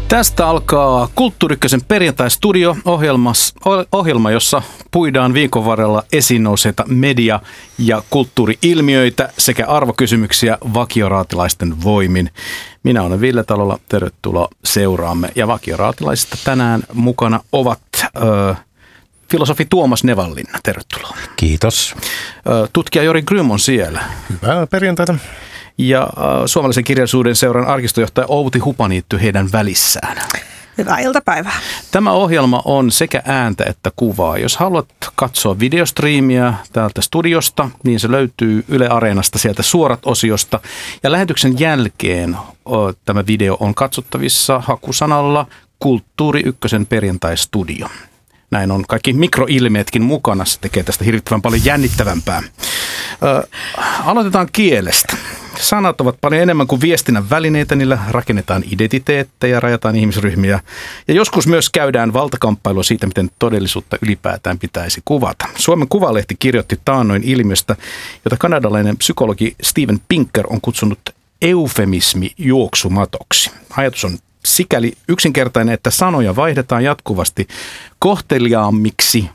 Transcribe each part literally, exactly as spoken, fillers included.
Tästä alkaa Kulttuuri Ykkösen perjantai-studio ohjelma, jossa puidaan viikon varrella esiin nousseita media- ja kulttuuri-ilmiöitä sekä arvokysymyksiä vakioraatilaisten voimin. Minä olen Ville Talola, tervetuloa seuraamme. Ja vakioraatilaisista tänään mukana ovat ö, filosofi Tuomas Nevanlinna, tervetuloa. Kiitos. Ö, tutkija Jori Grym on siellä. Hyvää perjantaita. Ja äh, suomalaisen kirjallisuuden seuran arkistojohtaja Outi Hupaniitty heidän välissään. Hyvää iltapäivää. Tämä ohjelma on sekä ääntä että kuvaa. Jos haluat katsoa videostriimiä täältä studiosta, niin se löytyy Yle Areenasta sieltä suorat osiosta. Ja lähetyksen jälkeen o, tämä video on katsottavissa hakusanalla Kulttuuri Ykkösen perjantai-studio. Näin on kaikki mikroilmeetkin mukana. Se tekee tästä hirvittävän paljon jännittävämpää. Ö, aloitetaan kielestä. Sanat ovat paljon enemmän kuin viestinnän välineitä. Niillä rakennetaan identiteettejä, rajataan ihmisryhmiä. Ja joskus myös käydään valtakamppailua siitä, miten todellisuutta ylipäätään pitäisi kuvata. Suomen Kuvalehti kirjoitti taannoin ilmiöstä, jota kanadalainen psykologi Steven Pinker on kutsunut eufemismi juoksumatoksi. Ajatus on sikäli yksinkertainen, että sanoja vaihdetaan jatkuvasti kohteliaammiksi,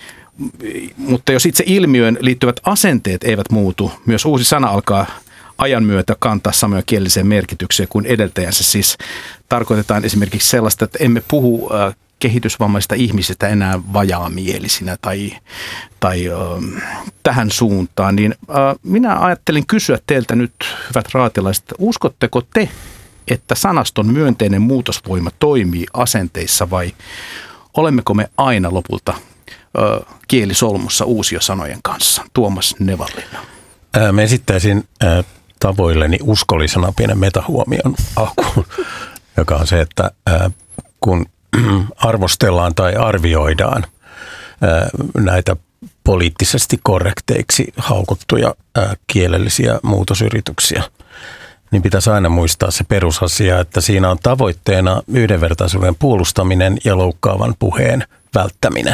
mutta jos itse ilmiöön liittyvät asenteet eivät muutu, myös uusi sana alkaa ajan myötä kantaa samoja kielisiä merkityksiä kuin edeltäjänsä. Siis tarkoitetaan esimerkiksi sellaista, että emme puhu äh, kehitysvammaisista ihmisistä enää vajaamielisinä tai, tai äh, tähän suuntaan. Niin äh, minä ajattelin kysyä teiltä nyt, hyvät raatilaiset, uskotteko te, että sanaston myönteinen muutosvoima toimii asenteissa vai olemmeko me aina lopulta ö, kielisolmussa uusiosanojen kanssa? Tuomas Nevanlinna. Ää, mä esittäisin ää, tavoilleni uskollisena pienen metahuomion alkuun, joka on se, että ää, kun arvostellaan tai arvioidaan ää, näitä poliittisesti korrekteiksi haukuttuja ää, kielellisiä muutosyrityksiä, niin pitäisi aina muistaa se perusasia, että siinä on tavoitteena yhdenvertaisuuden puolustaminen ja loukkaavan puheen välttäminen.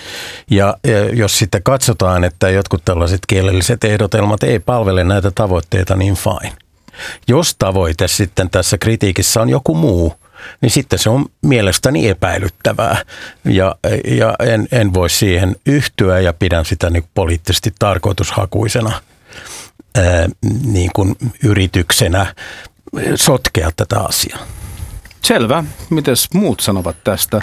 Ja jos sitten katsotaan, että jotkut tällaiset kielelliset ehdotelmat ei palvele näitä tavoitteita, niin fine. Jos tavoite sitten tässä kritiikissä on joku muu, niin sitten se on mielestäni epäilyttävää ja, ja en, en voi siihen yhtyä ja pidän sitä niin poliittisesti tarkoitushakuisena Ää, niin kuin yrityksenä sotkea tätä asiaa. Selvä. Mites muut sanovat tästä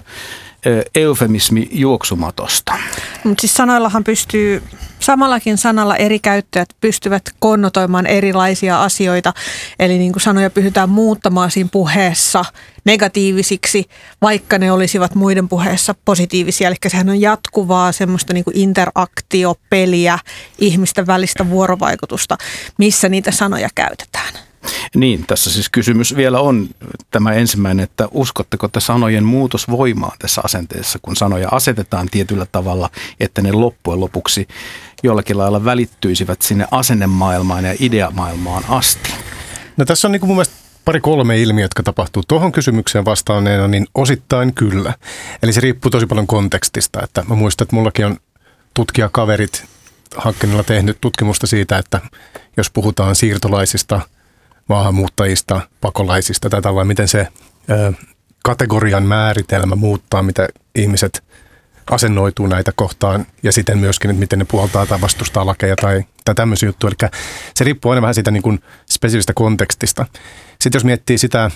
eufemismi juoksumatosta? Mutta siis sanoillahan pystyy, samallakin sanalla eri käyttäjät pystyvät konnotoimaan erilaisia asioita. Eli niin kuin sanoja pystytään muuttamaan siinä puheessa negatiivisiksi, vaikka ne olisivat muiden puheessa positiivisia. Eli sehän on jatkuvaa semmoista niin kuin interaktiopeliä, ihmisten välistä vuorovaikutusta, missä niitä sanoja käytetään. Niin, tässä siis kysymys vielä on tämä ensimmäinen, että uskotteko te sanojen muutosvoimaa tässä asenteessa, kun sanoja asetetaan tietyllä tavalla, että ne loppujen lopuksi jollakin lailla välittyisivät sinne asennemaailmaan ja ideamaailmaan asti? No tässä on niin kuin mun mielestä pari kolme ilmiötä, jotka tapahtuu tuohon kysymykseen vastaaneena, niin osittain kyllä. Eli se riippuu tosi paljon kontekstista. Että mä muistan, että mullakin on tutkijakaverit hankkeella tehnyt tutkimusta siitä, että jos puhutaan siirtolaisista, maahanmuuttajista, pakolaisista tai tavallaan, miten se ö, kategorian määritelmä muuttaa, mitä ihmiset asennoituu näitä kohtaan ja sitten myöskin, että miten ne puoltaa tai vastustaa lakeja tai, tai tämmöisiä juttuja. Eli se riippuu aina vähän siitä niin kuin spesifistä kontekstista. Sitten jos miettii sitä,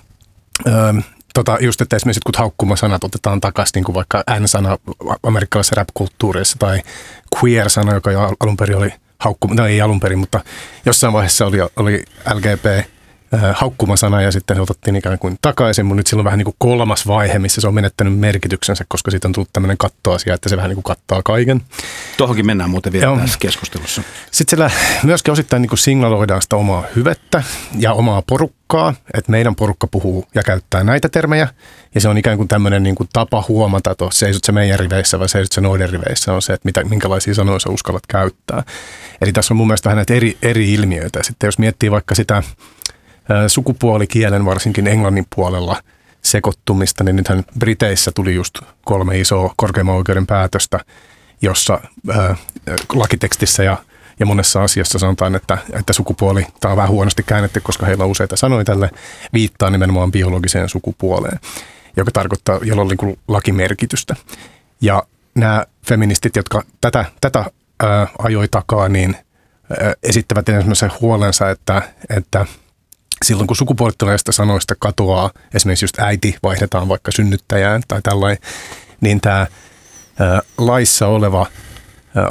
ö, tota, just että esimerkiksi kun haukkumasanat otetaan takaisin, niin kuin vaikka N-sana amerikkalaisessa rap-kulttuurissa tai queer-sana, joka jo alun perin oli haukkuma, no ei alun perin, mutta jossain vaiheessa oli, oli L G B haukkumasana ja sitten se otettiin ikään kuin takaisin, mutta nyt sillä on vähän niin kuin kolmas vaihe, missä se on menettänyt merkityksensä, koska siitä on tullut tämmöinen kattoasia, että se vähän niin kuin kattaa kaiken. Tuohonkin mennään muuten vielä Joo. tässä keskustelussa. Sitten siellä myöskin osittain niin kuin signaloidaan sitä omaa hyvettä ja omaa porukkaa, että meidän porukka puhuu ja käyttää näitä termejä ja se on ikään kuin tämmöinen niin kuin tapa huomata, että seisot se meidän riveissä vai seisot se noiden riveissä on se, että mitä, minkälaisia sanoja sä uskallat käyttää. Eli tässä on mun mielestä vähän näitä eri, eri ilmiöitä. Sitten jos miettii vaikka sitä sukupuolikielen, varsinkin englannin puolella sekoittumista, niin nythän Briteissä tuli just kolme isoa korkeimman oikeuden päätöstä, jossa ää, lakitekstissä ja Ja monessa asiassa sanotaan, että, että sukupuoli, tämä on vähän huonosti käännetty, koska heillä on useita sanoja tälle, viittaa nimenomaan biologiseen sukupuoleen, joka tarkoittaa, jolla on niin kuin lakimerkitystä. Ja nämä feministit, jotka tätä, tätä ää, ajoi takaa, niin ää, esittävät ensimmäisen huolensa, että, että silloin kun sukupuolittuneista sanoista katoaa, esimerkiksi just äiti vaihdetaan vaikka synnyttäjään tai tällainen, niin tämä ää, laissa oleva ää,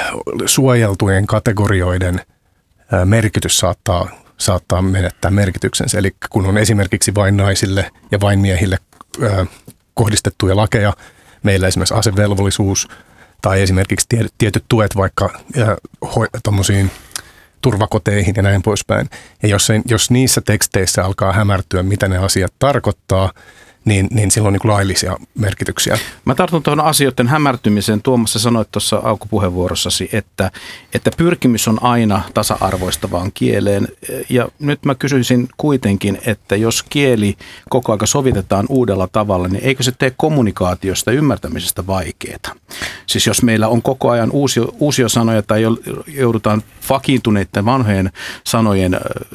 suojeltujen kategorioiden ää, merkitys saattaa, saattaa menettää merkityksensä. Eli kun on esimerkiksi vain naisille ja vain miehille ää, kohdistettuja lakeja, meillä esimerkiksi asevelvollisuus tai esimerkiksi tietyt tuet vaikka tuommoisiin turvakoteihin ja näin poispäin. Ja jos, ei, jos niissä teksteissä alkaa hämärtyä, mitä ne asiat tarkoittaa, niin, niin sillä on niin kuin laillisia merkityksiä. Mä tartun tuohon asioiden hämärtymiseen. Tuomas, sä sanoit tuossa alkupuheenvuorossasi, että, että pyrkimys on aina tasa-arvoistavaan kieleen. Ja nyt mä kysyisin kuitenkin, että jos kieli koko ajan sovitetaan uudella tavalla, niin eikö se tee kommunikaatiosta ja ymmärtämisestä vaikeaa? Siis jos meillä on koko ajan uusia, uusia sanoja tai joudutaan vakiintuneiden vanhojen sanojen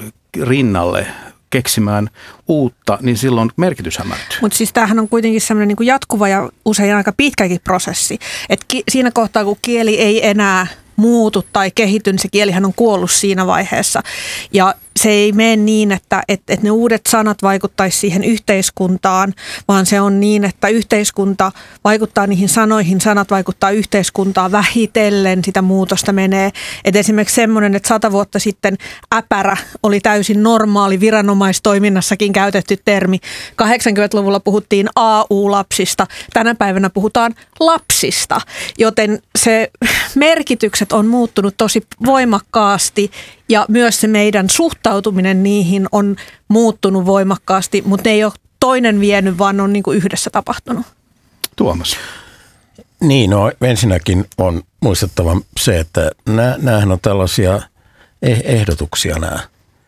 rinnalle keksimään uutta, niin silloin merkitys hämärtyy. Mutta siis tämähän on kuitenkin semmoinen niin kuin jatkuva ja usein aika pitkäkin prosessi. Et ki- siinä kohtaa, kun kieli ei enää muutu tai kehity, niin se kielihän on kuollut siinä vaiheessa. Ja se ei mene niin, että, että, että ne uudet sanat vaikuttaisi siihen yhteiskuntaan, vaan se on niin, että yhteiskunta vaikuttaa niihin sanoihin, sanat vaikuttaa yhteiskuntaan vähitellen, sitä muutosta menee. Et esimerkiksi semmoinen, että sata vuotta sitten äpärä oli täysin normaali viranomaistoiminnassakin käytetty termi. kahdeksankymmentäluvulla puhuttiin A U-lapsista, tänä päivänä puhutaan lapsista, joten se merkitykset on muuttunut tosi voimakkaasti ja myös se meidän suhtautuminen niihin on muuttunut voimakkaasti, mutta ne ei ole toinen vienyt, vaan on niin kuin yhdessä tapahtunut. Tuomas. Niin, no ensinnäkin on muistettava se, että näähän on tällaisia ehdotuksia nämä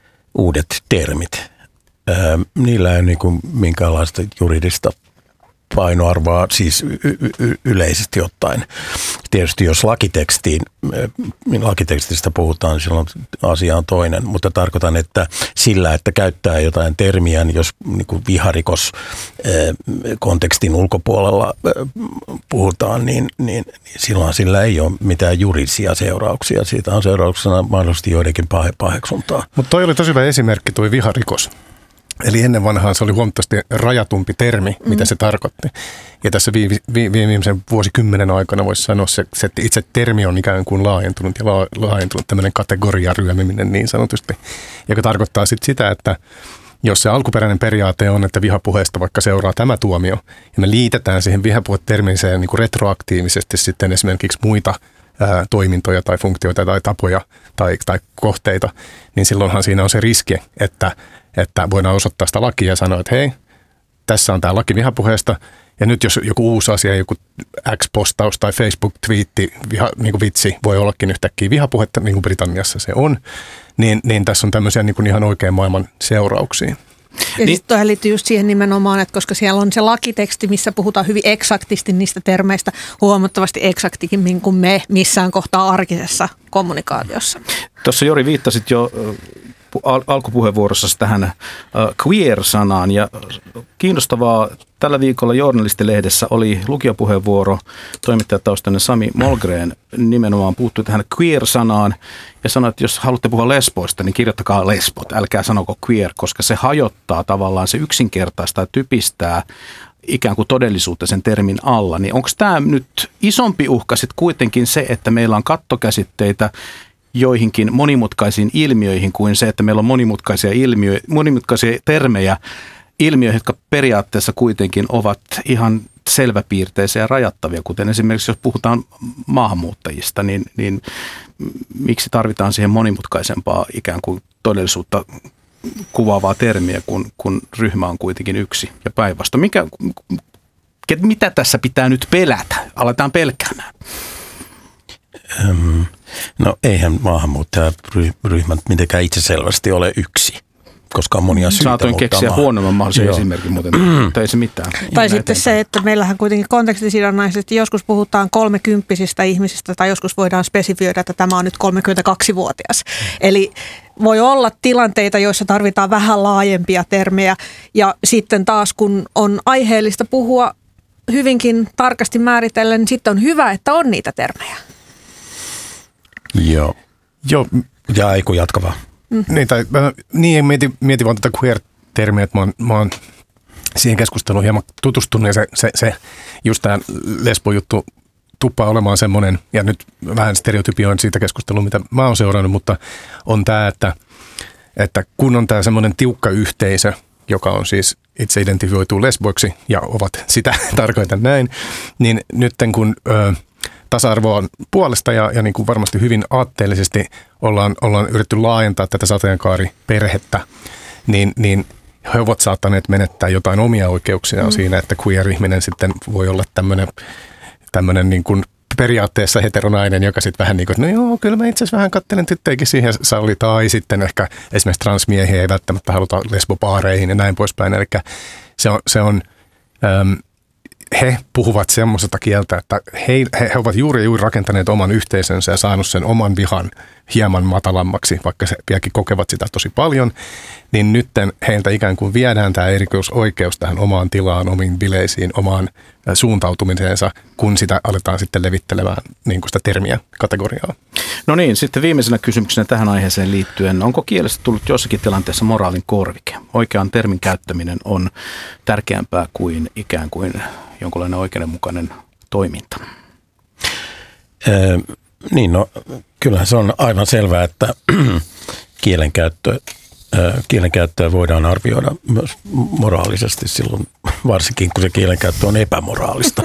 uudet termit. Niillä ei ole niin kuin minkäänlaista juridista painoarvoa, siis y- y- yleisesti ottaen. Tietysti jos lakitekstiin, lakitekstistä puhutaan, niin silloin asia on toinen, mutta tarkoitan, että sillä, että käyttää jotain termiä, niin jos niin kuin viharikos kontekstin ulkopuolella puhutaan, niin, niin silloin sillä ei ole mitään juridisia seurauksia. Siitä on seurauksena mahdollisesti joidenkin paheksuntaa. Mutta toi oli tosi hyvä esimerkki, toi viharikos. Eli ennen vanhaan se oli huomattavasti rajatumpi termi, mitä se tarkoitti. Ja tässä vi, vi, viimeisen vuosikymmenen aikana voisi sanoa, se, se itse termi on ikään kuin laajentunut ja la, laajentunut tämmöinen kategoriaryömiminen niin sanotusti, joka tarkoittaa sitten sitä, että jos se alkuperäinen periaate on, että vihapuheesta vaikka seuraa tämä tuomio, ja me liitetään siihen vihapuhetermiseen niin kuin retroaktiivisesti sitten esimerkiksi muita ää, toimintoja tai funktioita tai tapoja tai, tai kohteita, niin silloinhan siinä on se riski, että että voidaan osoittaa sitä lakia ja sanoa, että hei, tässä on tämä laki vihapuheesta, ja nyt jos joku uusi asia, joku X-postaus tai Facebook-twiitti, viha, niin kuin vitsi, voi ollakin yhtäkkiä vihapuhetta, niin kuin Britanniassa se on, niin, niin tässä on tämmöisiä niin kuin ihan oikean maailman seurauksia. Ja niin, siis liittyy just siihen nimenomaan, että koska siellä on se lakiteksti, missä puhutaan hyvin eksaktisti niistä termeistä, huomattavasti eksaktikin kuin me missään kohtaa arkisessa kommunikaatiossa. Tuossa Jori viittasit jo al- alkupuheenvuorossa tähän uh, queer-sanaan ja kiinnostavaa tällä viikolla Journalistilehdessä oli lukijapuheenvuoro, toimittajataustainen Sami Molgren nimenomaan puuttui tähän queer-sanaan ja sanoi, että jos haluatte puhua lesboista, niin kirjoittakaa lesbot, älkää sanoko queer, koska se hajottaa tavallaan, se yksinkertaistaa, typistää ikään kuin todellisuutta sen termin alla. Niin onko tämä nyt isompi uhka sitten kuitenkin se, että meillä on kattokäsitteitä joihinkin monimutkaisiin ilmiöihin kuin se, että meillä on monimutkaisia, ilmiö, monimutkaisia termejä, ilmiöitä, jotka periaatteessa kuitenkin ovat ihan selväpiirteisiä ja rajattavia, kuten esimerkiksi jos puhutaan maahanmuuttajista, niin, niin miksi tarvitaan siihen monimutkaisempaa ikään kuin todellisuutta kuvaavaa termiä, kun, kun ryhmä on kuitenkin yksi ja päinvastoin. Mikä, mitä tässä pitää nyt pelätä? Aletaan pelkäämään. No eihän maahanmuuttajaryhmät mitenkään itseselvästi ole yksi. koska on monia syitä. Saatoin keksiä huonomman mahdollisen Joo. esimerkin, muuten, mutta ei se mitään. Tai Mennään sitten eteenpäin. se, että meillähän kuitenkin kontekstisidonnaisesti joskus puhutaan kolmekymppisistä ihmisistä tai joskus voidaan spesifioida, että tämä on nyt kolmekymmentäkaksivuotias. Eli voi olla tilanteita, joissa tarvitaan vähän laajempia termejä ja sitten taas kun on aiheellista puhua hyvinkin tarkasti määritellen, niin sitten on hyvä, että on niitä termejä. Joo. Joo, Ja ei kun jatka vaan. mm. niin, tai, mä, niin mietin, mietin vaan tätä queer-termiä, että mä oon, mä oon siihen keskusteluun hieman tutustunut ja se, se, se just tämä lesbojuttu tuppaa olemaan semmoinen, ja nyt vähän stereotypioin siitä keskustelua, mitä mä oon seurannut, mutta on tämä, että, että kun on tämä semmoinen tiukka yhteisö, joka on siis itse identifioituu lesboiksi ja ovat sitä, tarkoitan näin, niin nytten kun ö, tasa-arvoa puolesta ja, ja niin kuin varmasti hyvin aatteellisesti ollaan, ollaan yritetty laajentaa tätä sateenkaariperhettä, niin, niin he ovat saattaneet menettää jotain omia oikeuksia mm. siinä, että queer-ihminen sitten voi olla tämmöinen tämmöinen niin kuin periaatteessa heteronainen, joka sitten vähän niin kuin, no joo, kyllä mä itse asiassa vähän katselen tyttöikin siihen salli, tai sitten ehkä esimerkiksi transmiehiä ei välttämättä haluta lesbopaareihin ja näin poispäin. Eli se on, se on äm, he puhuvat semmoisesta kieltä, että he, he, he ovat juuri juuri rakentaneet oman yhteisönsä ja saanut sen oman vihan hieman matalammaksi, vaikka he vieläkin kokevat sitä tosi paljon, niin nytten heiltä ikään kuin viedään tämä erikoisoikeus tähän omaan tilaan, omiin bileisiin, omaan suuntautumiseensa, kun sitä aletaan sitten levittelemään niin kuin sitä termiä, kategoriaa. No niin, sitten viimeisenä kysymyksenä tähän aiheeseen liittyen. Onko kielestä tullut jossakin tilanteessa moraalin korvike? Oikean termin käyttäminen on tärkeämpää kuin ikään kuin jonkunlainen oikeudenmukainen toiminta. Ee, niin, no kyllähän se on aivan selvää, että kielenkäyttö, kielenkäyttöä voidaan arvioida myös moraalisesti silloin, varsinkin kun se kielenkäyttö on epämoraalista.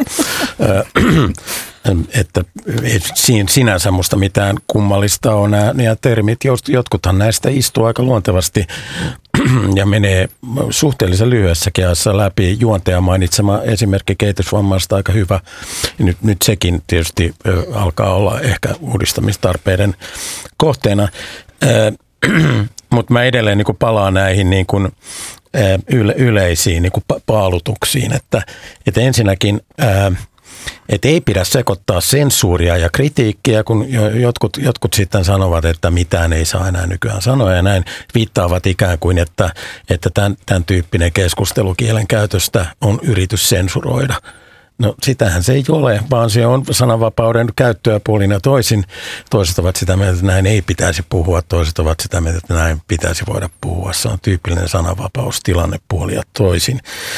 Että siinä sinänsä musta mitään kummallista on nämä, nämä termit. Jotkuthan näistä istuu aika luontevasti ja menee suhteellisen lyhyessäkin ajassa läpi. Juontaja mainitsema esimerkki kehitysvammaista aika hyvä. Nyt, nyt sekin tietysti alkaa olla ehkä uudistamistarpeiden kohteena. Mutta mä edelleen niin kuin palaan näihin niin kuin yle, yleisiin niin kuin paalutuksiin, että, että ensinnäkin ää, että ei pidä sekoittaa sensuuria ja kritiikkiä, kun jotkut, jotkut sitten sanovat, että mitään ei saa enää nykyään sanoa ja näin viittaavat ikään kuin, että, että tämän, tämän tyyppinen keskustelu kielen käytöstä on yritys sensuroida. No sitähän se ei ole, vaan se on sananvapauden käyttöä puolin ja toisin. Toiset ovat sitä mieltä, että näin ei pitäisi puhua, toiset ovat sitä mieltä, että näin pitäisi voida puhua. Se on tyypillinen sananvapaustilanne puolin ja toisin.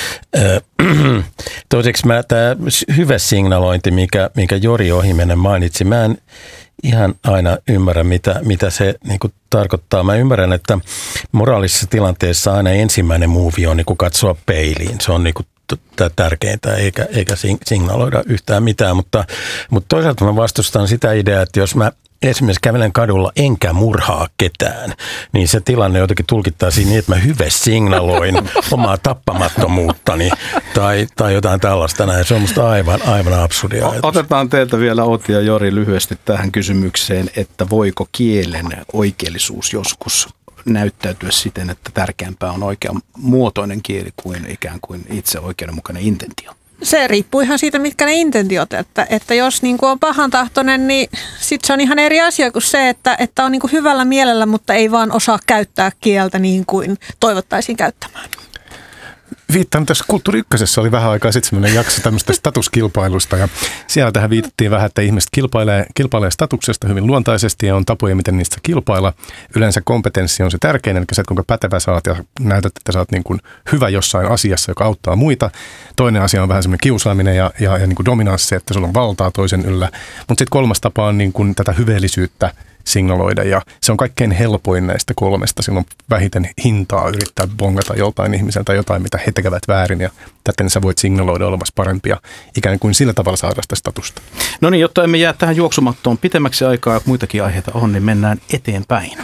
Toiseksi mä, tämä hyvesignalointi, mikä, minkä Jori Ohimennen mainitsi, mä en ihan aina ymmärrä, mitä, mitä se niin kuin tarkoittaa. Mä ymmärrän, että moraalisessa tilanteessa aina ensimmäinen muuvi on niin kuin katsoa peiliin. Se on niin kuin tärkeintä, eikä, eikä signaloida yhtään mitään, mutta, mutta toisaalta mä vastustan sitä ideaa, että jos mä esimerkiksi kävelen kadulla enkä murhaa ketään, niin se tilanne jotenkin tulkittaisiin niin, että mä hyve signaloin omaa tappamattomuuttani tai, tai jotain tällaista näin. Se on musta aivan, aivan absurdia. Otetaan teiltä vielä Outi ja Jori lyhyesti tähän kysymykseen, että voiko kielen oikeellisuus joskus näyttäytyä siten, että tärkeämpää on oikean muotoinen kieli kuin ikään kuin itse oikeudenmukainen intentio? Se riippuu ihan siitä, mitkä ne intentiot, että, että jos niin kuin on pahantahtoinen, niin sitten se on ihan eri asia kuin se, että, että on niin kuin hyvällä mielellä, mutta ei vaan osaa käyttää kieltä niin kuin toivottaisiin käyttämään. Viittaan tässä Kulttuuri Ykkösessä oli vähän aikaa sitten semmoinen jakso tämmöistä statuskilpailusta ja siellä tähän viitattiin vähän, että ihmiset kilpailee, kilpailee statuksesta hyvin luontaisesti ja on tapoja, miten niistä kilpailla. Yleensä kompetenssi on se tärkein, eli se, että kuinka pätevä sä oot ja näytät, että sä oot niin kuin hyvä jossain asiassa, joka auttaa muita. Toinen asia on vähän semmoinen kiusaaminen ja, ja, ja niin kuin dominanssi, että sulla on valtaa toisen yllä. Mutta sitten kolmas tapa on niin kuin tätä hyveellisyyttä signaloida ja se on kaikkein helpoin näistä kolmesta. Silloin vähiten hintaa yrittää bongata joltain ihmiseltä jotain, mitä he tekevät väärin ja täten sä voit signaloida olevasi parempia. Ikään kuin sillä tavalla saada sitä statusta. No niin, jotta emme jää tähän juoksumattoon pitemmäksi aikaa ja muitakin aiheita on, niin mennään eteenpäin.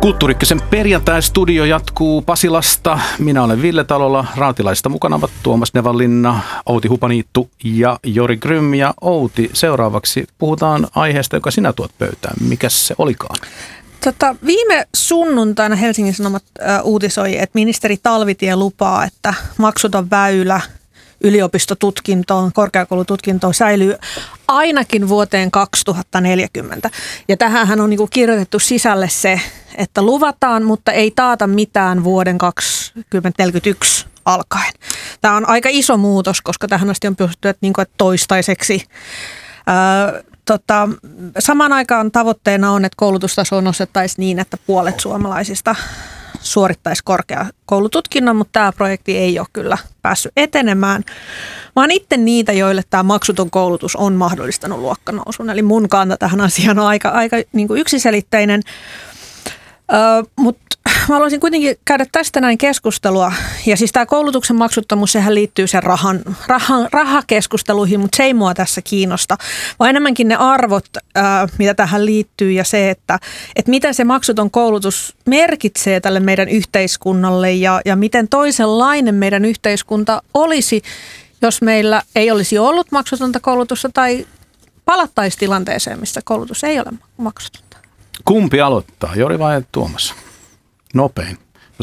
Kulttuuri-Ykkösen perjantai-studio jatkuu Pasilasta. Minä olen Ville Talola, raatilaisista mukana ovat Tuomas Nevanlinna, Outi Hupaniittu ja Jori Grym. Ja Outi, seuraavaksi puhutaan aiheesta, joka sinä tuot pöytään. Mikäs se olikaan? Tota, viime sunnuntaina Helsingin Sanomat ä, uutisoi, että ministeri Talvitie lupaa, että maksuton väylä yliopistotutkintoon, korkeakoulututkintoon säilyy ainakin vuoteen kaksituhattaneljäkymmentä. Ja tähänhän on niinku kirjoitettu sisälle se, että luvataan, mutta ei taata mitään vuoden kaksituhattaneljäkymmentäyksi alkaen. Tämä on aika iso muutos, koska tähän asti on pystytty, että, niinku, että toistaiseksi. Ää, tota, samaan aikaan tavoitteena on, että koulutustasoa nostettaisiin niin, että puolet suomalaisista suorittaisi korkeakoulututkinnon, mutta tämä projekti ei ole kyllä päässyt etenemään, vaan itse niitä, joille tämä maksuton koulutus on mahdollistanut luokkanousun. Eli mun kanta tähän asiaan on aika, aika niin kuin yksiselitteinen, öö, mutta mä haluaisin kuitenkin käydä tästä näin keskustelua. Ja siis tämä koulutuksen maksuttomuus, sehän liittyy sen rahan, rahan, rahakeskusteluihin, mutta se ei mua tässä kiinnosta. Vaan enemmänkin ne arvot, ää, mitä tähän liittyy ja se, että, että mitä se maksuton koulutus merkitsee tälle meidän yhteiskunnalle ja, ja miten toisenlainen meidän yhteiskunta olisi, jos meillä ei olisi ollut maksutonta koulutusta tai palattaisi tilanteeseen, missä koulutus ei ole maksutonta. Kumpi aloittaa, Jori vai Tuomas? Nopein.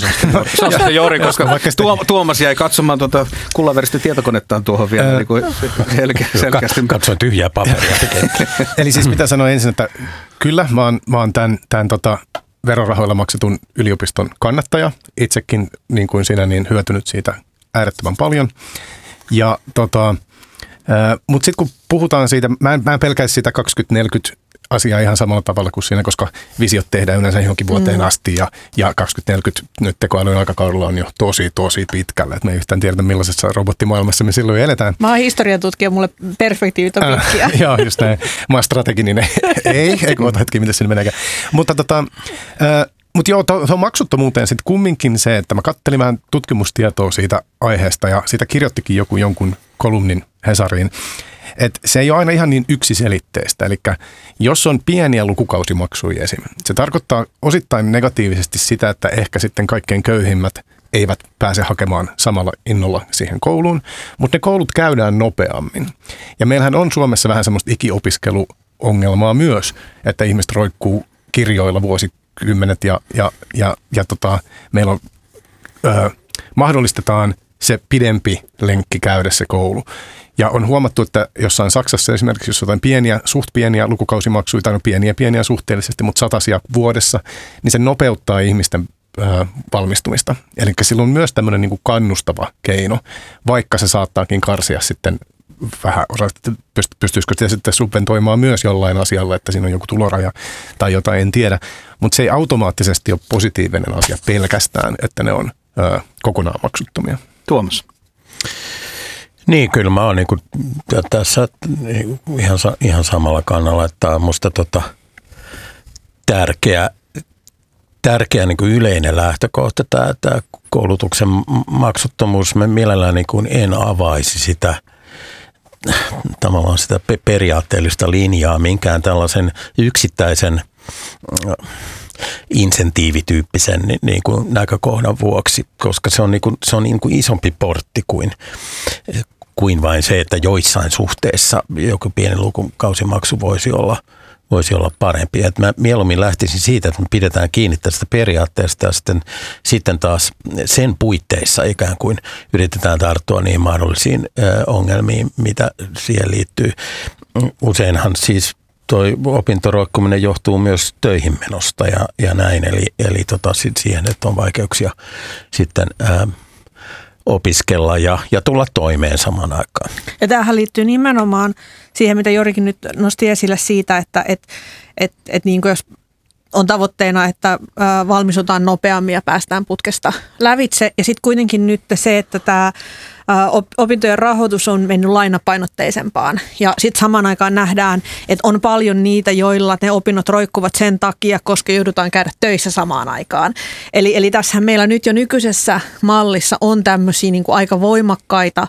Se on sitten Jori, koska Tuomas jäi katsomaan tuota kullaveristä tietokonettaan tuohon vielä niin kuin selkeästi. Katsoin tyhjää paperia. Eli siis mitä sanoa ensin, että kyllä mä oon, mä oon tämän, tämän tota verorahoilla maksetun yliopiston kannattaja. Itsekin niin kuin sinä niin hyötynyt siitä äärettömän paljon. Ja tota, mutta sitten kun puhutaan siitä, mä en, mä en pelkäisi sitä kaksituhattaneljäkymmentä asiaa ihan samalla tavalla kuin siinä, koska visiot tehdään yleensä johonkin vuoteen mm. asti ja, ja kaksituhattaneljäkymmentä nyt tekoälyn aikakaudella on jo tosi, tosi pitkällä. Et me ei yhtään tiedetä, millaisessa robottimaailmassa me silloin eletään. Mä oon historiatutkija, mulle perspektiivit on pitkiä. Äh, joo, just näin. Mä oon strateginen. ei, ei kun ota hetki, miten sinne meneekään. Mutta tota, äh, mut joo, tuohon maksuttomuuteen sitten kumminkin se, että mä kattelin vähän tutkimustietoa siitä aiheesta ja siitä kirjoittikin joku jonkun kolumnin Hesariin. Et se ei ole aina ihan niin yksiselitteistä, eli jos on pieniä lukukausimaksuja esim. Se tarkoittaa osittain negatiivisesti sitä, että ehkä sitten kaikkein köyhimmät eivät pääse hakemaan samalla innolla siihen kouluun, mutta ne koulut käydään nopeammin. Ja meillähän on Suomessa vähän semmoista ikiopiskeluongelmaa myös, että ihmiset roikkuu kirjoilla vuosikymmenet ja, ja, ja, ja tota, meillä on, ö, mahdollistetaan se pidempi lenkki käydä se koulu. Ja on huomattu, että jossain Saksassa esimerkiksi, jos jotain pieniä, suht pieniä lukukausimaksuja, tai on pieniä pieniä suhteellisesti, mutta satasia vuodessa, niin se nopeuttaa ihmisten ö, valmistumista. Eli sillä on myös tämmöinen niin kuin kannustava keino, vaikka se saattaakin karsia sitten vähän osa, että pystyisikö sitä sitten subventoimaan myös jollain asialla, että siinä on joku tuloraja tai jotain, en tiedä. Mutta se ei automaattisesti ole positiivinen asia pelkästään, että ne on ö, kokonaan maksuttomia. Tuomas. Niin, kyllä mä oon niin kuin tässä ihan, ihan samalla kannalla, että tämä on musta tota tärkeä, tärkeä niin kuin yleinen lähtökohta, tämä, tämä koulutuksen maksuttomuus. Mä mielellään niin kuin en avaisi sitä, tavallaan sitä periaatteellista linjaa minkään tällaisen yksittäisen insentiivityyppisen niin kuin näkökohdan vuoksi, koska se on, niin kuin, se on niin kuin isompi portti kuin, kuin vain se, että joissain suhteessa joku pieni lukukausimaksu voisi olla, voisi olla parempi. Et mä mieluummin lähtisin siitä, että me pidetään kiinni tästä periaatteesta ja sitten, sitten taas sen puitteissa ikään kuin yritetään tarttua niihin mahdollisiin ö, ongelmiin, mitä siihen liittyy. Useinhan siis toi opintoroikkuminen johtuu myös töihin menosta ja, ja näin, eli, eli tota, sit siihen, että on vaikeuksia sitten ää, opiskella ja, ja tulla toimeen samaan aikaan. Ja tämähän liittyy nimenomaan siihen, mitä Jorikin nyt nosti esille siitä, että et, et, et niin kuin jos on tavoitteena, että valmistutaan nopeammin ja päästään putkesta lävitse. Ja sitten kuitenkin nyt se, että tämä opintojen rahoitus on mennyt lainapainotteisempaan. Ja sitten samaan aikaan nähdään, että on paljon niitä, joilla ne opinnot roikkuvat sen takia, koska joudutaan käydä töissä samaan aikaan. Eli, eli tässähän meillä nyt jo nykyisessä mallissa on tämmöisiä niin kuin aika voimakkaita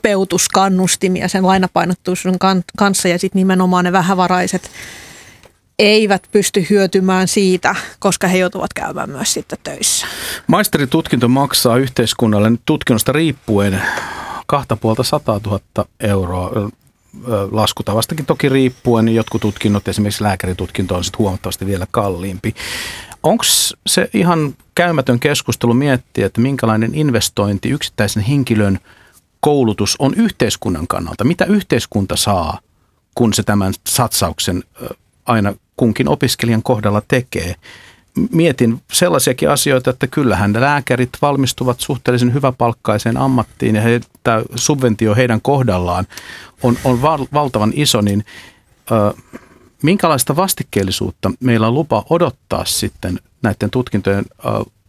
nopeutuskannustimia sen lainapainotteisuuden kanssa ja sitten nimenomaan ne vähävaraiset eivät pysty hyötymään siitä, koska he joutuvat käymään myös sitten töissä. Maisteritutkinto maksaa yhteiskunnalle nyt tutkinnosta riippuen kahta puolta satatuhatta euroa. Laskutavastakin toki riippuen, niin jotkut tutkinnot, esimerkiksi lääkäritutkinto on sitten huomattavasti vielä kalliimpi. Onko se ihan käymätön keskustelu miettiä, että minkälainen investointi yksittäisen henkilön koulutus on yhteiskunnan kannalta? Mitä yhteiskunta saa, kun se tämän satsauksen aina kunkin opiskelijan kohdalla tekee? Mietin sellaisiakin asioita, että kyllähän lääkärit valmistuvat suhteellisen hyväpalkkaiseen ammattiin ja he, tämä subventio heidän kohdallaan on, on val, valtavan iso, niin ö, minkälaista vastikkeellisuutta meillä on lupa odottaa sitten näiden tutkintojen ö,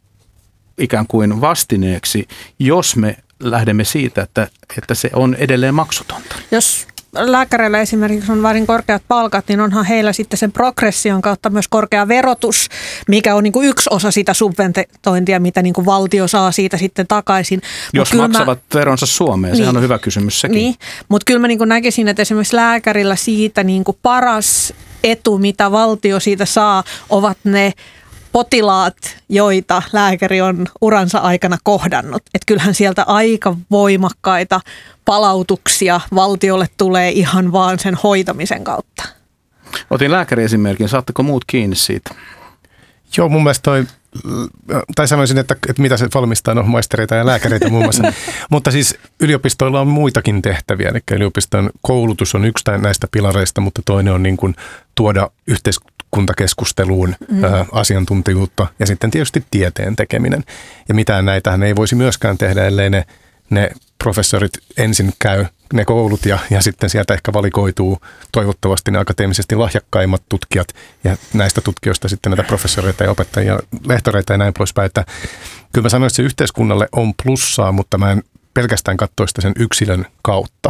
ikään kuin vastineeksi, jos me lähdemme siitä, että, että se on edelleen maksutonta? Jos lääkäreillä esimerkiksi on varsin korkeat palkat, niin onhan heillä sitten sen progression kautta myös korkea verotus, mikä on niin kuin yksi osa sitä subventointia, mitä niin kuin valtio saa siitä sitten takaisin. Jos Mut maksavat mä, veronsa Suomeen, niin, sehän on hyvä kysymys sekin. Niin, mutta kyllä mä niin kuin näkisin, että esimerkiksi lääkärillä siitä niin kuin paras etu, mitä valtio siitä saa, ovat ne potilaat, joita lääkäri on uransa aikana kohdannut. Että kyllähän sieltä aika voimakkaita palautuksia valtiolle tulee ihan vaan sen hoitamisen kautta. Otin lääkäriesimerkin. Saatteko muut kiinni siitä? Joo, mun mielestä toi, tai sanoisin, että, että mitä se valmistaa, no maistereita ja lääkäreitä muun muassa. Mutta siis yliopistoilla on muitakin tehtäviä. Eli yliopiston koulutus on yksi näistä pilareista, mutta toinen on niin kuin tuoda yhteiskuntakeskusteluun mm. ä, asiantuntijuutta ja sitten tietysti tieteen tekeminen. Ja mitään näitähän ei voisi myöskään tehdä, ellei ne, ne professorit ensin käy ne koulut ja, ja sitten sieltä ehkä valikoituu toivottavasti ne akateemisesti lahjakkaimmat tutkijat ja näistä tutkijoista sitten näitä professoreita ja opettajia, lehtoreita ja näin poispäin. Että kyllä mä sanoin, että se yhteiskunnalle on plussaa, mutta mä en pelkästään katsoa sitä sen yksilön kautta.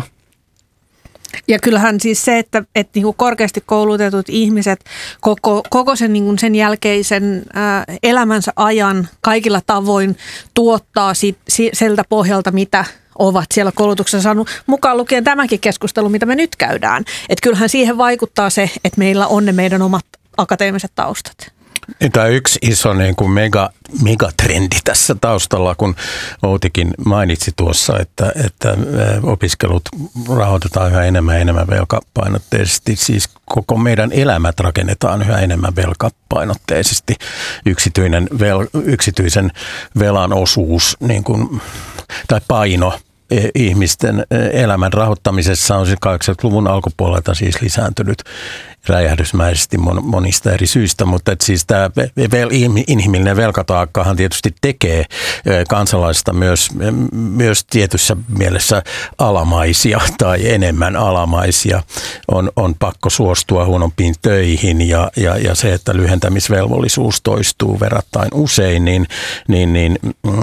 Ja kyllähän siis se, että, että niin kuin korkeasti koulutetut ihmiset koko, koko sen, niin kuin sen jälkeisen ää, elämänsä ajan kaikilla tavoin tuottaa sit, siltä pohjalta, mitä ovat siellä koulutuksessa saanut, mukaan lukien tämäkin keskustelu, mitä me nyt käydään. Että kyllähän siihen vaikuttaa se, että meillä on ne meidän omat akateemiset taustat. Tämä yksi iso niin kuin mega, megatrendi tässä taustalla, kun Outikin mainitsi tuossa, että, että opiskelut rahoitetaan yhä enemmän ja enemmän velkapainotteisesti. Siis koko meidän elämät rakennetaan yhä enemmän velkapainotteisesti. Yksityinen vel, yksityisen velan osuus niin kuin, tai paino ihmisten elämän rahoittamisessa on kahdeksankymmentäluvun alkupuolelta siis lisääntynyt räjähdysmäisesti monista eri syistä, mutta että siis tämä inhimillinen velkataakkahan tietysti tekee kansalaisista myös, myös tietyssä mielessä alamaisia tai enemmän alamaisia. On, on pakko suostua huonompiin töihin ja, ja, ja se, että lyhentämisvelvollisuus toistuu verrattain usein, niin, niin, niin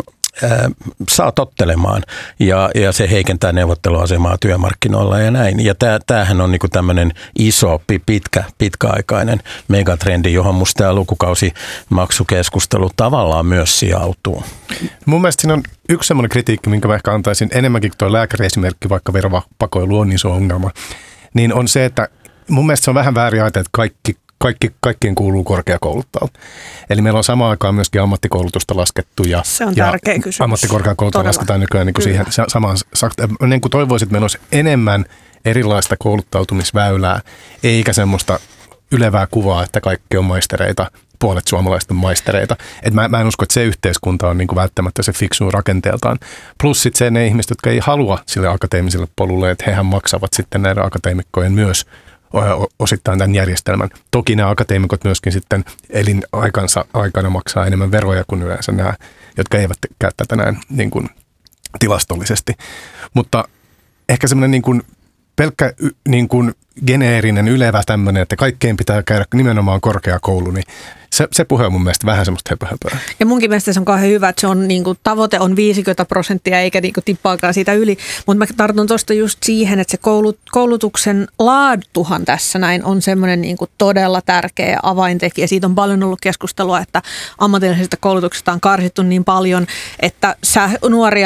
saa tottelemaan ja, ja se heikentää neuvotteluasemaa työmarkkinoilla ja näin. Ja tää, tämähän on niinku tämmöinen iso, pitkä, pitkäaikainen megatrendi, johon musta tämä lukukausimaksukeskustelu tavallaan myös sijautuu. Mun mielestä siinä on yksi semmoinen kritiikki, minkä mä ehkä antaisin enemmänkin kuin tuo lääkäriesimerkki, vaikka veropakoilu on iso ongelma, niin on se, että mun mielestä se on vähän väärin ajatella, että kaikki Kaikki, kaikkien kuuluu korkeakouluttaa. Eli meillä on samaan aikaan myöskin ammattikoulutusta laskettu. Ja, se on tärkeä kysymys. Ammattikorkeakoulutusta lasketaan nykyään niin kuin siihen samaan. Niin kuin toivoisin, että meillä olisi enemmän erilaista kouluttautumisväylää, eikä semmoista ylevää kuvaa, että kaikki on maistereita, puolet suomalaiset on maistereita. Et mä, mä en usko, että se yhteiskunta on niin kuin välttämättä se fiksu rakenteeltaan. Plus sitten se ne ihmiset, jotka ei halua sille akateemiselle polulle, että hehän maksavat sitten näiden akateemikkojen myös osittain tämän järjestelmän. Toki nämä akateemikot myöskin sitten elinaikansa aikana maksaa enemmän veroja kuin yleensä nämä, jotka eivät käy tätä näin niin kuin tilastollisesti. Mutta ehkä semmoinen niin kuin pelkkä niin kuin geneerinen, ylevä tämmöinen, että kaikkeen pitää käydä nimenomaan korkeakoulu, niin se, se puhe on mun mielestä vähän semmoista höpöhöpöä. Ja munkin mielestä se on kauhean hyvä, että se on, niin kuin, tavoite on viisikymmentä prosenttia eikä niin kuin, tippaakaan siitä yli. Mutta mä tartun tuosta just siihen, että se koulut, koulutuksen laatuhan tässä näin on semmoinen niin kuin, todella tärkeä avaintekijä. Siitä on paljon ollut keskustelua, että ammatillisesta koulutuksesta on karsittu niin paljon, että sä, nuoria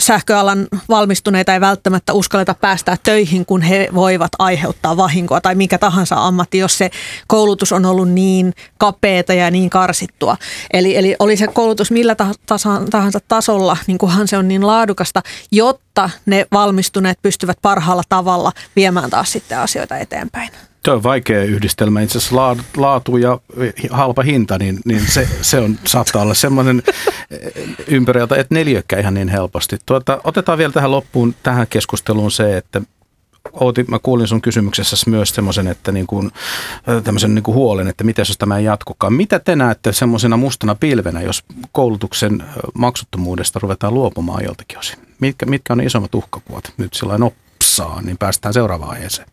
sähköalan valmistuneita ei välttämättä uskalleta päästää töihin, kun he voivat aiheuttaa vahinkoa tai mikä tahansa ammatti, jos se koulutus on ollut niin kapeata ja niin karsittua. Eli, eli oli se koulutus millä tahansa tasolla, niin kunhan se on niin laadukasta, jotta ne valmistuneet pystyvät parhaalla tavalla viemään taas sitten asioita eteenpäin. Se on vaikea yhdistelmä. Itse asiassa laatu ja halpa hinta, niin, niin se, se on, saattaa olla semmoinen ympäröiltä, että neliökkä ihan niin helposti. Tuota, otetaan vielä tähän loppuun, tähän keskusteluun se, että Outi, mä kuulin sun kysymyksessä myös semmoisen, että niin kuin, tämmöisen niin kuin huolen, että miten jos tämä ei jatkukaan. Mitä te näette semmoisena mustana pilvenä, jos koulutuksen maksuttomuudesta ruvetaan luopumaan joltakin osin? Mitkä, mitkä on ne isommat uhkakuvat? Nyt sillain nopsaa, niin päästään seuraavaan aiheeseen.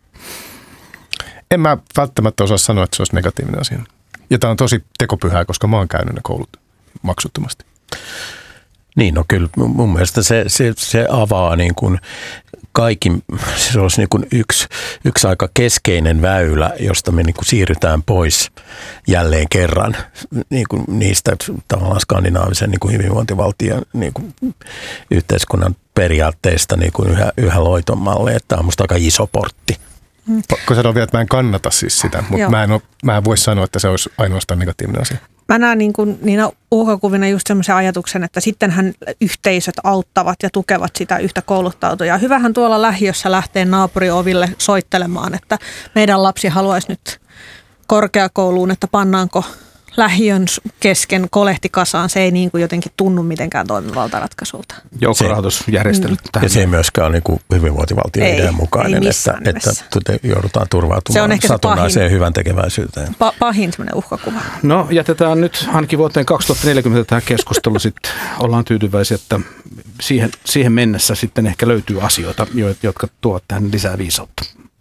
En mä välttämättä osaa sanoa, että se olisi negatiivinen asia. Ja tämä on tosi tekopyhää, koska mä oon käynyt ne koulut maksuttomasti. Niin, no kyllä mun mielestä se, se, se avaa niin kuin kaikki, se olisi niin kuin yksi, yksi aika keskeinen väylä, josta me niin kuin siirrytään pois jälleen kerran niin kuin niistä tavallaan skandinaavisen niin kuin hyvinvointivaltion niin kuin yhteiskunnan periaatteista niin kuin yhä, yhä loitommalle. Tämä on musta aika iso portti. Pakko sanoa vielä, että mä en kannata siis sitä, mutta mä en, ole, mä en voi sanoa, että se olisi ainoastaan negatiivinen asia. Mä näen niin kuin niinä uhkakuvina just semmoisen ajatuksen, että sittenhän yhteisöt auttavat ja tukevat sitä yhtä kouluttautujaa. Hyvähän tuolla lähiössä lähtee naapurioville soittelemaan, että meidän lapsi haluaisi nyt korkeakouluun, että pannaanko lähiön kesken kolehtikasaan. Se ei niin kuin jotenkin tunnu mitenkään toimivalta ratkaisulta. Joukkorahoitusjärjestelyt tähän. Ja se ei myöskään ole niin kuin hyvinvointivaltion idean mukainen, että, että joudutaan turvautumaan satunnaiseen hyvän tekeväisyyteen. Pa- pahin semmoinen uhkakuva. No jätetään nyt ainakin vuoteen kaksituhattaneljäkymmentä tähän keskustelu sitten. Ollaan tyytyväisiä, että siihen, siihen mennessä sitten ehkä löytyy asioita, jotka tuovat tähän lisää viisautta.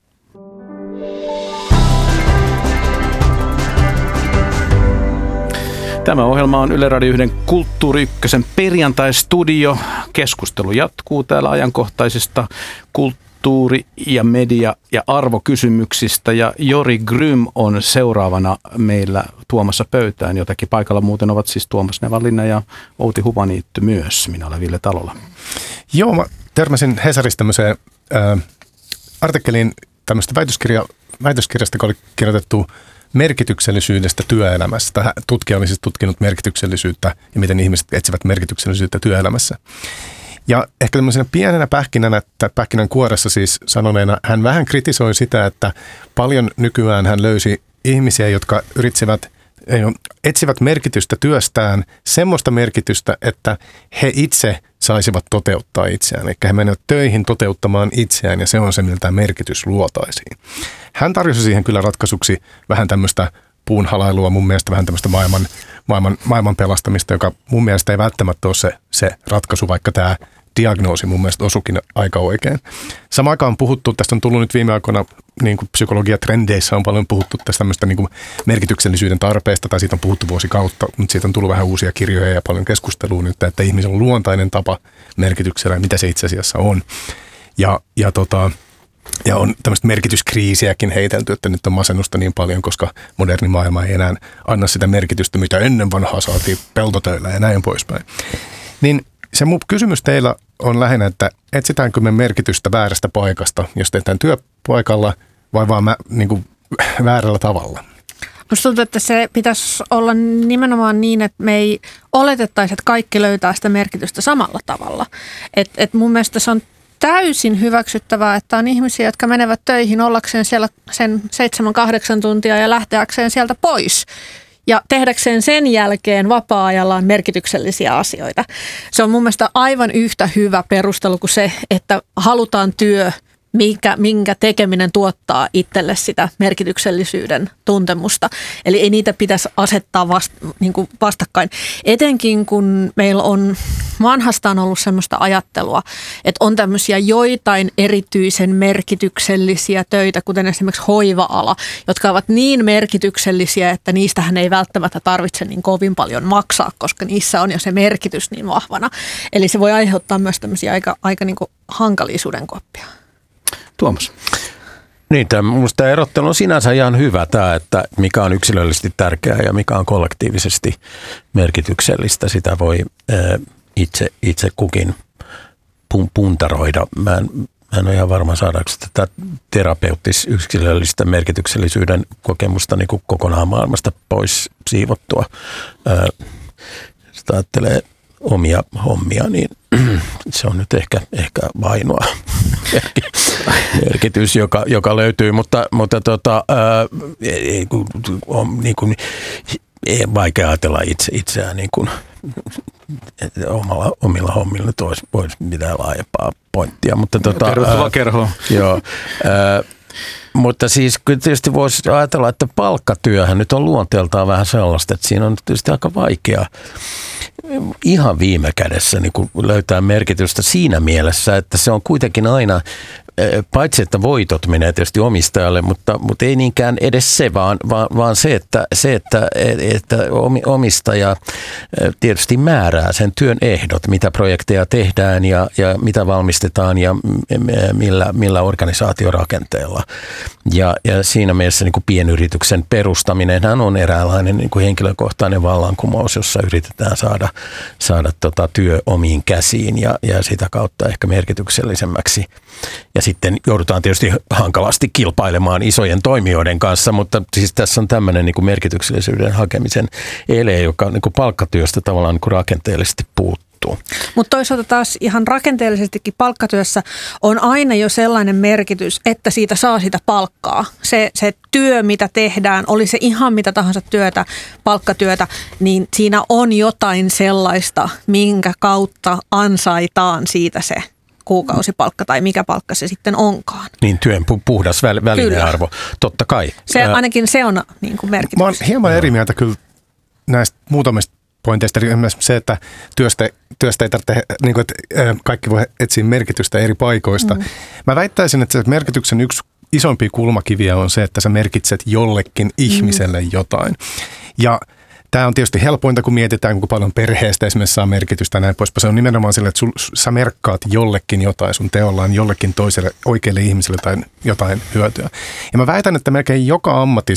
Tämä ohjelma on Yle Radio yhden Kulttuuri Ykkösen perjantai-studio. Keskustelu jatkuu täällä ajankohtaisista kulttuuri- ja media- ja arvokysymyksistä. Ja Jori Grym on seuraavana meillä tuomassa pöytään. Jotakin paikalla muuten ovat siis Tuomas Nevanlinna ja Outi Hupaniitty myös. Minä olen Ville Talola. Joo, mä törmäsin Hesarissa tämmöiseen äh, artikkeliin tämmöistä väitöskirja, väitöskirjasta, joka oli kirjoitettu merkityksellisyydestä työelämässä. Tutkija oli siis tutkinut merkityksellisyyttä ja miten ihmiset etsivät merkityksellisyyttä työelämässä. Ja ehkä tämmöisenä pienenä pähkinänä, että pähkinän kuoressa siis sanoneena, hän vähän kritisoi sitä, että paljon nykyään hän löysi ihmisiä, jotka yritsivät, etsivät merkitystä työstään, semmoista merkitystä, että he itse saisivat toteuttaa itseään. Eli he menevät töihin toteuttamaan itseään ja se on se, miltä tämä merkitys luotaisiin. Hän tarjosi siihen kyllä ratkaisuksi vähän tämmöistä puunhalailua, mun mielestä vähän tämmöistä maailman, maailman, maailman pelastamista, joka mun mielestä ei välttämättä ole se, se ratkaisu, vaikka tämä diagnoosi mun mielestä osukin aika oikein. Samaan aikaan on puhuttu, tästä on tullut nyt viime aikoina niin kuin psykologiatrendeissä on paljon puhuttu tästä tämmöistä niin kuin merkityksellisyyden tarpeesta, tai siitä on puhuttu vuosikautta, mutta siitä on tullut vähän uusia kirjoja ja paljon keskustelua nyt, että ihmisen on luontainen tapa merkityksellä ja mitä se itse asiassa on. Ja, ja, tota, ja on tämmöistä merkityskriisiäkin heitelty, että nyt on masennusta niin paljon, koska moderni maailma ei enää anna sitä merkitystä, mitä ennen vanhaa saatiin peltotöillä ja näin poispäin. Niin se mun kysymys teillä on lähinnä, että etsitäänkö me merkitystä väärästä paikasta, jos tehdään työpaikalla vai vaan mä, niin kuin, väärällä tavalla? Minusta tuntuu, että se pitäisi olla nimenomaan niin, että me ei oletettaisi, että kaikki löytää sitä merkitystä samalla tavalla. Et, et mun mielestä se on täysin hyväksyttävää, että on ihmisiä, jotka menevät töihin ollakseen siellä sen seitsemän kahdeksan tuntia ja lähteäkseen sieltä pois. Ja tehdäkseen sen jälkeen vapaa-ajallaan merkityksellisiä asioita. Se on mun mielestä aivan yhtä hyvä perustelu kuin se, että halutaan työ, minkä, minkä tekeminen tuottaa itselle sitä merkityksellisyyden tuntemusta. Eli ei niitä pitäisi asettaa vast, niin kuin vastakkain. Etenkin kun meillä on vanhastaan ollut semmoista ajattelua, että on tämmöisiä joitain erityisen merkityksellisiä töitä, kuten esimerkiksi hoiva-ala, jotka ovat niin merkityksellisiä, että niistähän ei välttämättä tarvitse niin kovin paljon maksaa, koska niissä on jo se merkitys niin vahvana. Eli se voi aiheuttaa myös tämmöisiä aika, aika niin kuin hankalia sudenkuoppia. Tuomas. Niin, minusta tämä erottelu on sinänsä ihan hyvä, tämä, että mikä on yksilöllisesti tärkeää ja mikä on kollektiivisesti merkityksellistä. Sitä voi ää, itse, itse kukin pun, puntaroida. Mä en, mä en ole ihan varma, saadaanko tätä terapeuttis-yksilöllistä merkityksellisyyden kokemusta niin kuin kokonaan maailmasta pois siivottua. Ää, sitä ajattelee omia hommia, niin se on nyt ehkä, ehkä ainoa merkitys, joka, joka löytyy, mutta, mutta tota, ää, ei, on niin kuin, ei vaikea ajatella itse, itseään niin kuin, omalla, omilla hommilla nyt olisi, olisi mitään laajempaa pointtia. Mutta tota, tervetuloa kerhoon. Joo. Ää, mutta siis kyllä tietysti voisi ajatella, että palkkatyöhän nyt on luonteeltaan vähän sellaista, että siinä on tietysti aika vaikea ihan viime kädessä niin kun löytää merkitystä siinä mielessä, että se on kuitenkin aina, paitsi että voitot menee tietysti omistajalle, mutta, mutta ei niinkään edes se, vaan, vaan, vaan se, että, se, että, että omistaja tietysti määrää sen työn ehdot, mitä projekteja tehdään ja, ja mitä valmistetaan ja millä, millä organisaatiorakenteella. Ja, ja siinä mielessä niin kuin pienyrityksen perustaminenhan on eräänlainen niin kuin henkilökohtainen vallankumous, jossa yritetään saada, saada tota työ omiin käsiin ja, ja sitä kautta ehkä merkityksellisemmäksi. Ja sitten joudutaan tietysti hankalasti kilpailemaan isojen toimijoiden kanssa, mutta siis tässä on tämmöinen niin kuin merkityksellisyyden hakemisen ele, joka niin kuin palkkatyöstä tavallaan niin kuin rakenteellisesti puuttuu. Mutta toisaalta taas ihan rakenteellisestikin palkkatyössä on aina jo sellainen merkitys, että siitä saa sitä palkkaa. Se, se työ, mitä tehdään, oli se ihan mitä tahansa työtä, palkkatyötä, niin siinä on jotain sellaista, minkä kautta ansaitaan siitä se kuukausipalkka tai mikä palkka se sitten onkaan. Niin työn puhdas välinearvo, totta kai. Se, ainakin se on niin kuin merkitys. Mä oon hieman eri mieltä kyllä näistä muutamista pointeista. Se, että työstä, työstä ei tarvitse, niin kuin, että kaikki voi etsiä merkitystä eri paikoista. Mm. Mä väittäisin, että se merkityksen yksi isompia kulmakiviä on se, että sä merkitset jollekin ihmiselle mm. jotain. Ja tämä on tietysti helpointa, kun mietitään, kuinka paljon perheestä esimerkiksi saa merkitystä ja näin poispäin. Se on nimenomaan sille, että sul, sä merkkaat jollekin jotain, sun teollaan jollekin toiselle oikealle ihmiselle tai jotain hyötyä. Ja mä väitän, että melkein joka ammatissa